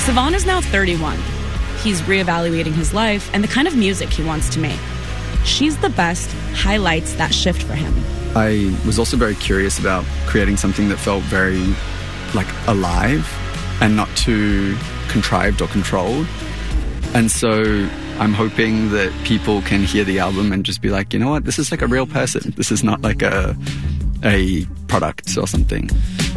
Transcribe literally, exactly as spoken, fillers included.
Sivan is now thirty-one. He's reevaluating his life and the kind of music he wants to make. She's the Best highlights that shift for him. I was also very curious about creating something that felt very, like, alive and not too contrived or controlled. And so I'm hoping that people can hear the album and just be like, you know what, this is like a real person. This is not like a, a product or something.